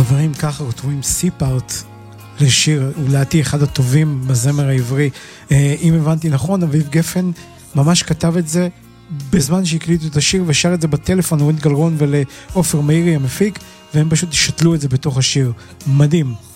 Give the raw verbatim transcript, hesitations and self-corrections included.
חברים, ככה כותבים סי-פארט לשיר, ולעתי אחד הטובים בזמר העברי. אם הבנתי נכון, אביב גפן ממש כתב את זה בזמן שהקליטו את השיר, ושר את זה בטלפון לווינד גלרון ולעופר מאירי המפיק, והם פשוט שתלו את זה בתוך השיר. מדהים.